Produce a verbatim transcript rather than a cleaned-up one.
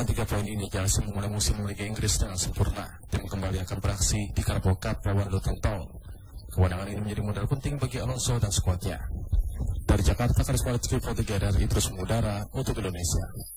Dengan tiga poin ini, Chelsea memulai musim Liga Inggris dengan sempurna. Tim kembali akan beraksi di Carabao Cup lawan Luton Town. Kemenangan ini menjadi modal penting bagi Alonso dan skuadnya. Dari Jakarta, Karis Kualitas People Together, Idrus Mengudara untuk Indonesia.